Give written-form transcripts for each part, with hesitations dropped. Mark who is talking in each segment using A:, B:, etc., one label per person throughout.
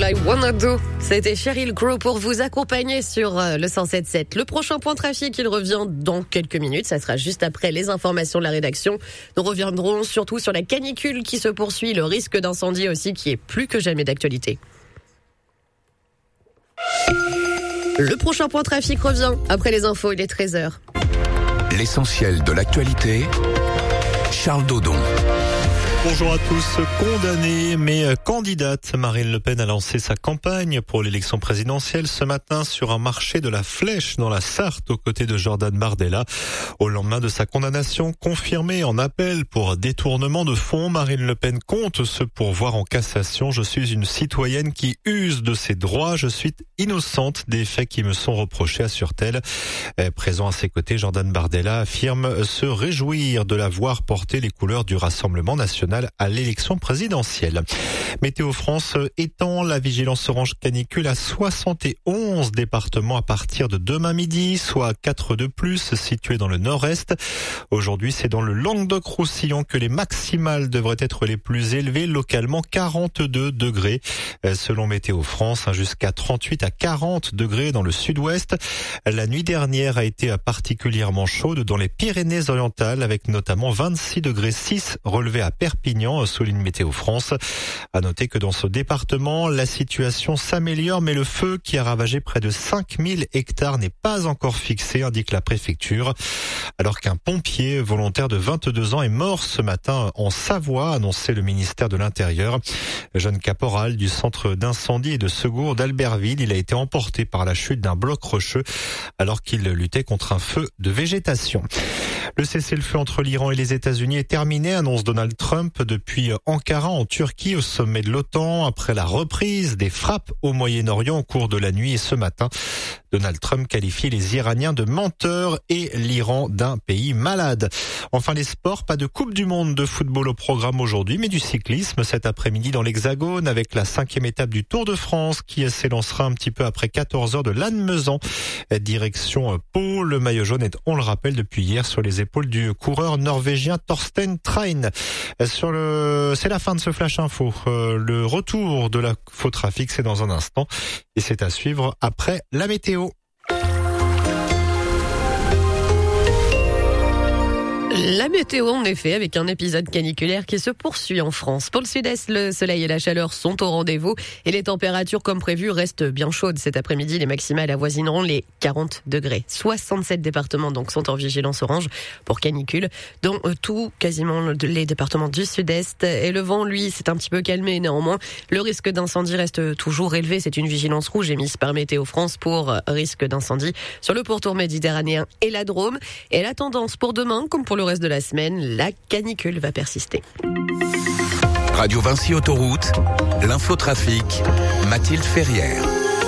A: I Wanna Do. C'était Sheryl Crow pour vous accompagner sur le 107.7. Le prochain point trafic, il revient dans quelques minutes. Ça sera juste après les informations de la rédaction. Nous reviendrons surtout sur la canicule qui se poursuit, le risque d'incendie aussi qui est plus que jamais d'actualité. Le prochain point trafic revient après les infos, il est 13h.
B: L'essentiel de l'actualité, Charles Dodon.
C: Bonjour à tous. Condamnée mais candidate, Marine Le Pen a lancé sa campagne pour l'élection présidentielle ce matin sur un marché de la Flèche dans la Sarthe aux côtés de Jordan Bardella. Au lendemain de sa condamnation confirmée en appel pour détournement de fonds, Marine Le Pen compte se pourvoir en cassation. Je suis une citoyenne qui use de ses droits. Je suis innocente des faits qui me sont reprochés, assure-t-elle. Présent à ses côtés, Jordan Bardella affirme se réjouir de la voir porter les couleurs du Rassemblement national à l'élection présidentielle. Météo France étend la vigilance orange canicule à 71 départements à partir de demain midi, soit 4 de plus situés dans le nord-est. Aujourd'hui, c'est dans le Languedoc-Roussillon que les maximales devraient être les plus élevées, localement 42 degrés. Selon Météo France, jusqu'à 38 à 40 degrés dans le sud-ouest. La nuit dernière a été particulièrement chaude dans les Pyrénées-Orientales avec notamment 26 degrés 6 relevés à Perpignan, souligne Météo France. À noter que dans ce département, la situation s'améliore, mais le feu qui a ravagé près de 5000 hectares n'est pas encore fixé, indique la préfecture. Alors qu'un pompier volontaire de 22 ans est mort ce matin en Savoie, a annoncé le ministère de l'Intérieur. Jeune caporal du centre d'incendie et de secours d'Albertville, il a été emporté par la chute d'un bloc rocheux alors qu'il luttait contre un feu de végétation. Le cessez-le-feu entre l'Iran et les États-Unis est terminé, annonce Donald Trump depuis Ankara en Turquie au sommet de l'OTAN après la reprise des frappes au Moyen-Orient au cours de la nuit et ce matin. Donald Trump qualifie les Iraniens de menteurs et l'Iran d'un pays malade. Enfin les sports, pas de Coupe du Monde de football au programme aujourd'hui, mais du cyclisme cet après-midi dans l'Hexagone avec la 5e étape du Tour de France qui s'élancera un petit peu après 14h de Lannemezan. Direction Pau, le maillot jaune est, on le rappelle depuis hier, sur les épaules du coureur norvégien Torsten Train. C'est la fin de ce Flash Info. Le retour de la faux trafic, c'est dans un instant et c'est à suivre après la météo.
A: La météo, en effet, avec un épisode caniculaire qui se poursuit en France. Pour le sud-est, le soleil et la chaleur sont au rendez-vous et les températures, comme prévu, restent bien chaudes. Cet après-midi, les maximales avoisineront les 40 degrés. 67 départements donc sont en vigilance orange pour canicule, dont quasiment les départements du sud-est. Et le vent, lui, s'est un petit peu calmé néanmoins. Le risque d'incendie reste toujours élevé. C'est une vigilance rouge émise par Météo France pour risque d'incendie sur le pourtour méditerranéen et la Drôme. Et la tendance pour demain, comme pour le reste de la semaine, la canicule va persister.
B: Radio Vinci Autoroute, l'infotrafic, Mathilde Ferrière.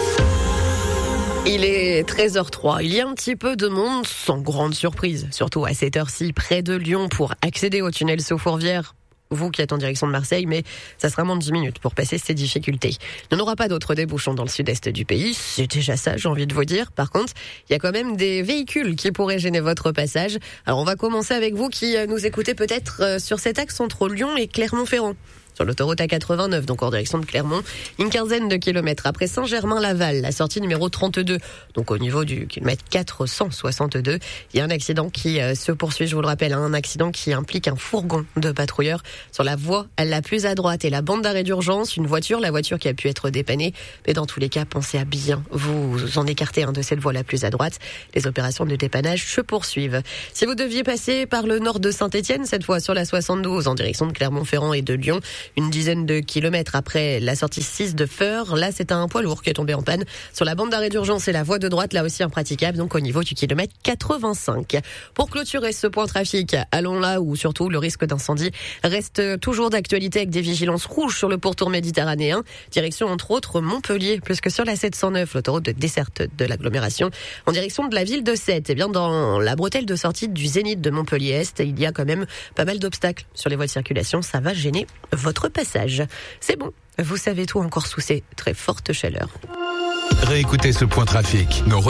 A: Il est 13h03. Il y a un petit peu de monde, sans grande surprise, surtout à cette heure-ci, près de Lyon, pour accéder au tunnel Sceaux-Fourvière. Vous qui êtes en direction de Marseille, mais ça sera moins de 10 minutes pour passer ces difficultés. Il n'y en aura pas d'autres débouchons dans le sud-est du pays. C'est déjà ça, j'ai envie de vous dire. Par contre, il y a quand même des véhicules qui pourraient gêner votre passage. Alors, on va commencer avec vous qui nous écoutez peut-être sur cet axe entre Lyon et Clermont-Ferrand. Sur l'autoroute A89, donc en direction de Clermont, une quinzaine de kilomètres après Saint-Germain-Laval, la sortie numéro 32, donc au niveau du kilomètre 462, il y a un accident qui se poursuit, je vous le rappelle, un accident qui implique un fourgon de patrouilleurs sur la voie la plus à droite et la bande d'arrêt d'urgence, la voiture qui a pu être dépannée, mais dans tous les cas, pensez à bien vous en écarter de cette voie la plus à droite. Les opérations de dépannage se poursuivent. Si vous deviez passer par le nord de Saint-Étienne, cette fois sur la 72, en direction de Clermont-Ferrand et de Lyon, une dizaine de kilomètres après la sortie 6 de Feur. Là, c'est un poids lourd qui est tombé en panne sur la bande d'arrêt d'urgence et la voie de droite, là aussi impraticable, donc au niveau du kilomètre 85. Pour clôturer ce point trafic, allons là où surtout le risque d'incendie reste toujours d'actualité avec des vigilances rouges sur le pourtour méditerranéen. Direction entre autres Montpellier, puisque sur la 709, l'autoroute de desserte de l'agglomération, en direction de la ville de Sète, bien dans la bretelle de sortie du Zénith de Montpellier-Est, il y a quand même pas mal d'obstacles sur les voies de circulation. Ça va gêner votre passage. C'est bon, vous savez tout encore sous ces très fortes chaleurs.
B: Réécoutez ce point trafic.